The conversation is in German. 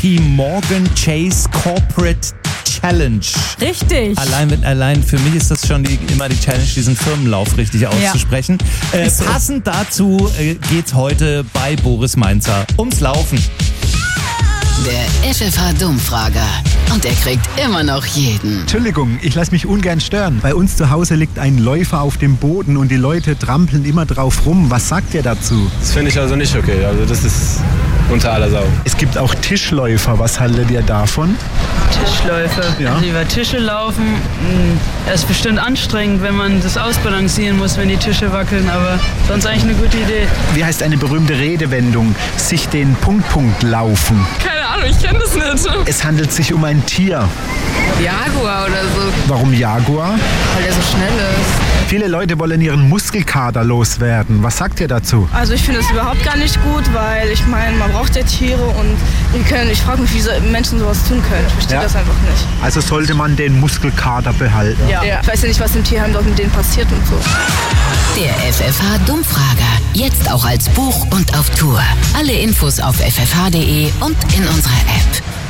die Morgan Chase Corporate Challenge. Richtig. Allein für mich ist das schon immer die Challenge, diesen Firmenlauf richtig auszusprechen. So. Passend dazu geht's heute bei Boris Mainzer ums Laufen. Der FFH-Dummfrager. Und er kriegt immer noch jeden. Entschuldigung, ich lasse mich ungern stören. Bei uns zu Hause liegt ein Läufer auf dem Boden und die Leute trampeln immer drauf rum. Was sagt ihr dazu? Das finde ich also nicht okay. Also das ist unter aller Sau. Es gibt auch Tischläufer. Was haltet ihr davon? Tischläufer, Ja. also über Tische laufen. Es ist bestimmt anstrengend, wenn man das ausbalancieren muss, wenn die Tische wackeln, aber sonst eigentlich eine gute Idee. Wie heißt eine berühmte Redewendung? Sich den Punkt laufen. Keine Ahnung, ich kenne das nicht. Es handelt sich um ein Tier. Jaguar oder so, Warum Jaguar? weil der so schnell ist. Viele Leute wollen ihren Muskelkater loswerden. Was sagt ihr dazu? Also ich finde es überhaupt gar nicht gut, weil ich meine, man braucht ja Tiere und ich frage mich, wie Menschen sowas tun können. Ich verstehe das einfach nicht. Also sollte man den Muskelkater behalten. Ja. Ich weiß ja nicht, was im Tierheim dort mit denen passiert und so. Der FFH-Dummfrager. Jetzt auch als Buch und auf Tour. Alle Infos auf ffh.de und in unserer App.